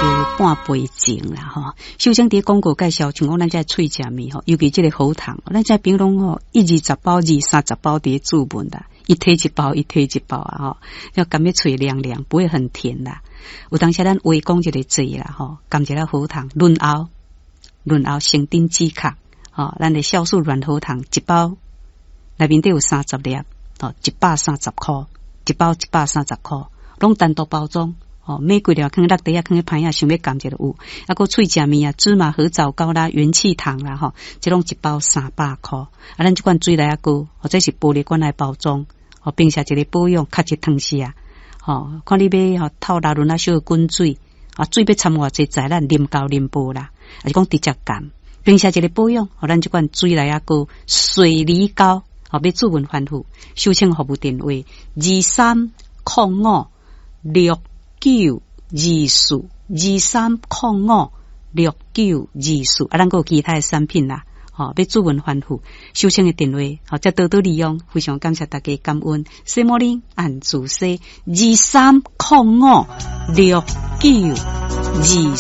半杯酒啦吼。首先伫广告介绍，像讲咱这脆食面吼，尤其这个喉糖，咱这平常吼1、20包、2、30包伫注文啦，一推一包啊吼，要甘要脆凉凉，不会很甜啦。有当时咱话讲一个字啦吼，甘一个喉糖润喉生丁止咳吼，咱的酵素软喉糖一包内面都有30粒哦，130块，一包130块，拢单独包装。哦，玫瑰了，放落地啊，放喺盘啊，想要甘一个有，啊个脆食面啊，芝麻合枣糕啦，元气糖啦，吼，这拢一包300块。啊，咱这款水来啊个，或者是玻璃罐来包装，哦，并且一个保养，较一汤匙啊，哦，看你要吼透6轮啊，小滚水，啊，水要掺偌济在咱啉高啉薄啦，还是讲直接甘，并且一个保养，哦，咱这款水来啊个水梨膏，哦，要注文反复，收请服务电话23056924，23056924，啊，咱个有其他的产品啦，哦，要注文反复，收请的电话，哦，再多多利用，非常感谢大家感恩，西摩林按住西23056924。